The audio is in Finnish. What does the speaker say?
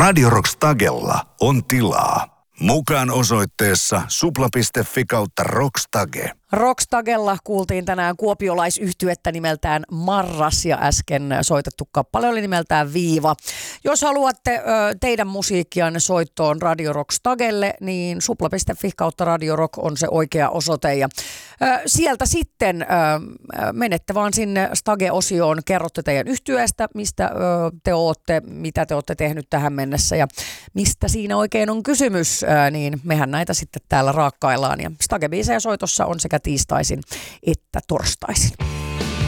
Radio Rock Stagella on tilaa. Mukaan osoitteessa supla.fi/rockstage. Rockstagella kuultiin tänään kuopiolaisyhtyettä nimeltään Marras ja äsken soitettu kappale oli nimeltään Viiva. Jos haluatte teidän musiikkianne soittoon Radio Rockstagelle, niin supla.fi/Radio Rock on se oikea osoite. Ja sieltä sitten menette vaan sinne Stage-osioon, kerrotte teidän yhtyeestä, mistä te ootte, mitä te ootte tehnyt tähän mennessä ja mistä siinä oikein on kysymys, niin mehän näitä sitten täällä raakkaillaan. Ja Stage-biisejä soitossa on sekä tiistaisin että torstaisin.